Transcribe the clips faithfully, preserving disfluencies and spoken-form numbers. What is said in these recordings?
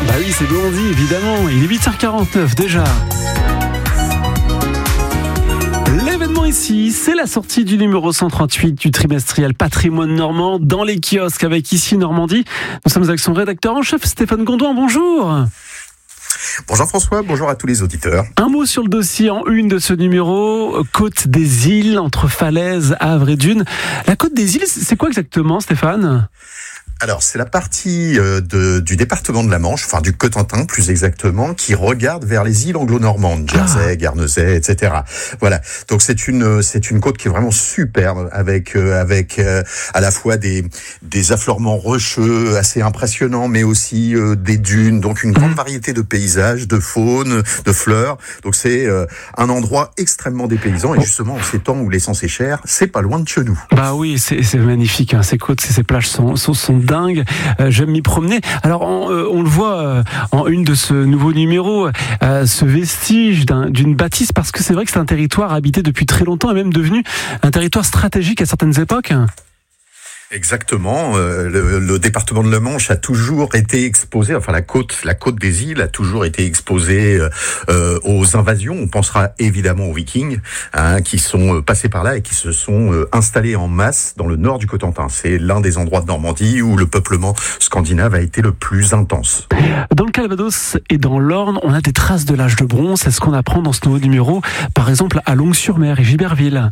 Bah oui, c'est Blondie, évidemment. Il est huit heures quarante-neuf déjà. L'événement ici, c'est la sortie du numéro cent trente-huit du trimestriel Patrimoine Normand dans les kiosques avec Ici Normandie. Nous sommes avec son rédacteur en chef Stéphane Gondouin. Bonjour. Bonjour François, bonjour à tous les auditeurs. Un mot sur le dossier en une de ce numéro, Côte des Îles, entre Falaises, Havre et Dunes. La Côte des Îles, c'est quoi exactement, Stéphane ? Alors, c'est la partie euh, de, du département de la Manche, enfin du Cotentin plus exactement, qui regarde vers les îles anglo-normandes, Jersey, ah. Guernesey, et cetera. Voilà. Donc c'est une c'est une côte qui est vraiment superbe, avec euh, avec euh, à la fois des des affleurements rocheux assez impressionnants, mais aussi euh, des dunes. Donc une grande variété de paysages, de faune, de fleurs. Donc c'est euh, un endroit extrêmement dépaysant. Et justement, en ces temps où l'essence est chère, c'est pas loin de chez nous. Bah oui, c'est c'est magnifique. Hein. Ces côtes, ces plages sont sont, sont dingue, euh, j'aime m'y promener. Alors on, euh, on le voit euh, en une de ce nouveau numéro, euh, ce vestige d'un, d'une bâtisse, parce que c'est vrai que c'est un territoire habité depuis très longtemps et même devenu un territoire stratégique à certaines époques. Exactement. Euh, le, le département de la Manche a toujours été exposé, enfin la côte, la côte des îles a toujours été exposée euh, aux invasions. On pensera évidemment aux Vikings, hein, qui sont passés par là et qui se sont euh, installés en masse dans le nord du Cotentin. C'est l'un des endroits de Normandie où le peuplement scandinave a été le plus intense. Dans le Calvados et dans l'Orne, on a des traces de l'âge de bronze. C'est ce qu'on apprend dans ce nouveau numéro, par exemple à Longues-sur-Mer et Giberville.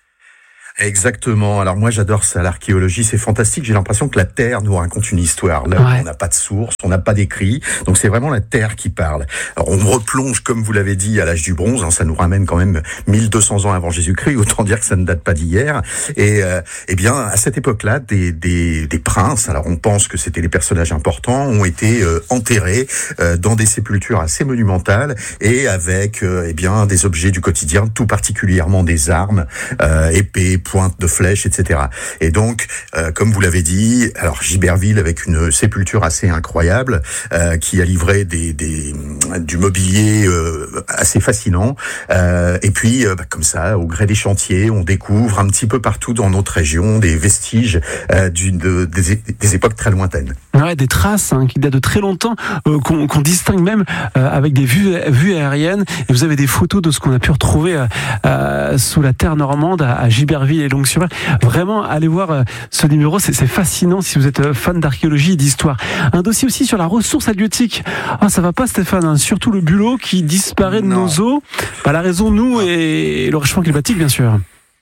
Exactement. Alors moi j'adore ça, l'archéologie, c'est fantastique. J'ai l'impression que la terre nous raconte une histoire. Là, ouais. On n'a pas de source, on n'a pas d'écrit, donc c'est vraiment la terre qui parle. Alors on replonge, comme vous l'avez dit, à l'âge du bronze. Hein, ça nous ramène quand même mille deux cents ans avant Jésus-Christ. Autant dire que ça ne date pas d'hier. Et euh, eh bien à cette époque-là, des, des, des princes, alors on pense que c'était les personnages importants, ont été euh, enterrés euh, dans des sépultures assez monumentales et avec euh, eh bien des objets du quotidien, tout particulièrement des armes, euh, épées, pointe de flèches, et cetera. Et donc, euh, comme vous l'avez dit, alors Giberville avec une sépulture assez incroyable, euh, qui a livré des, des du mobilier euh, assez fascinant. Euh, et puis, euh, bah, comme ça, au gré des chantiers, on découvre un petit peu partout dans notre région des vestiges euh, d'une de, des, des époques très lointaines. Ouais, des traces hein, qui datent de très longtemps, euh, qu'on, qu'on distingue même euh, avec des vues, vues aériennes. Et vous avez des photos de ce qu'on a pu retrouver euh, euh, sous la terre normande à, à Giberville et Longues-sur-Mer. Vraiment, allez voir euh, ce numéro, c'est, c'est fascinant si vous êtes euh, fan d'archéologie et d'histoire. Un dossier aussi sur la ressource halieutique. Ah, ça va pas, Stéphane, hein, surtout le bulot qui disparaît de non. nos eaux. Bah, la raison, nous, et le réchauffement climatique, bien sûr.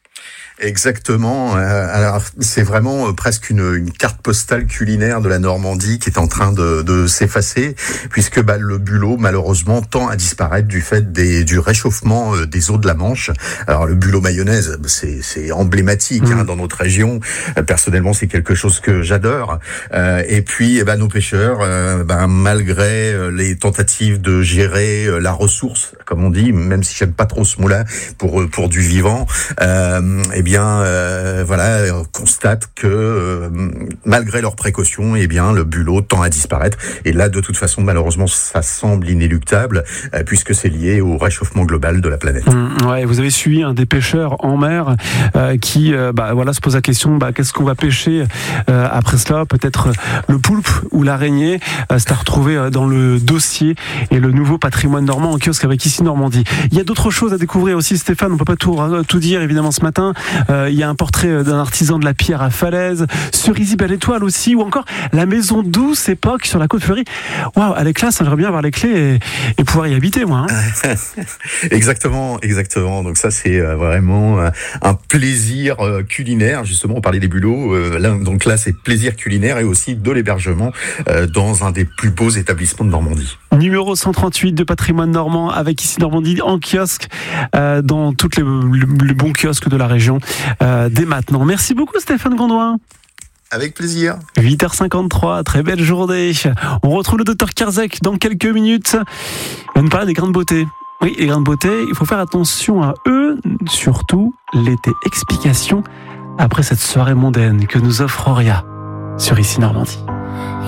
Exactement. Alors c'est vraiment presque une, une carte postale culinaire de la Normandie qui est en train de, de s'effacer, puisque bah, le bulot malheureusement tend à disparaître du fait des, du réchauffement des eaux de la Manche. Alors le bulot mayonnaise, c'est, c'est emblématique mmh. hein, dans notre région. Personnellement, c'est quelque chose que j'adore. Euh, et puis, eh ben, nos pêcheurs, euh, ben, malgré les tentatives de gérer la ressource, comme on dit, même si j'aime pas trop ce mot-là pour pour du vivant. Euh, eh bien, euh, voilà, on constate que euh, malgré leurs précautions, eh bien, le bulot tend à disparaître. Et là, de toute façon, malheureusement, ça semble inéluctable euh, puisque c'est lié au réchauffement global de la planète. Mmh, ouais, vous avez suivi un des pêcheurs en mer euh, qui, euh, bah, voilà, se pose la question bah, qu'est-ce qu'on va pêcher euh, après cela ? Peut-être le poulpe ou l'araignée. Euh, c'est à retrouver dans le dossier et le nouveau patrimoine normand en kiosque avec Ici Normandie. Il y a d'autres choses à découvrir aussi, Stéphane. On peut pas tout tout dire évidemment ce matin. Euh, il y a un portrait d'un artisan de la pierre à Falaise, Cerisy Belle Étoile aussi, ou encore la maison douce époque sur la côte fleurie. Waouh, elle est classe, j'aimerais bien avoir les clés et, et pouvoir y habiter, moi. Hein. exactement, exactement. Donc ça, c'est vraiment un plaisir culinaire. Justement, on parlait des bulots. Là, donc là, c'est plaisir culinaire et aussi de l'hébergement dans un des plus beaux établissements de Normandie. Numéro cent trente-huit de Patrimoine Normand avec Ici Normandie en kiosque euh, dans tous les, les bons kiosques de la région euh, dès maintenant. Merci beaucoup Stéphane Gondouin. Avec plaisir. huit heures cinquante-trois, très belle journée. On retrouve le docteur Karzek dans quelques minutes. On va nous parler des grains de beauté. Oui, les grains de beauté, il faut faire attention à eux, surtout l'été. Explication après cette soirée mondaine que nous offre Auria sur Ici Normandie.